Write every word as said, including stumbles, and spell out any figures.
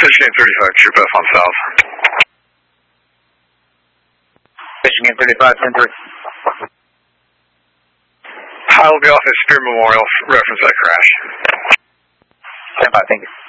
Fish Game thirty-five, True F on South. Fish Game thirty-five, ten three. I will be off at Spear Memorial, reference that crash. ten five, thank you.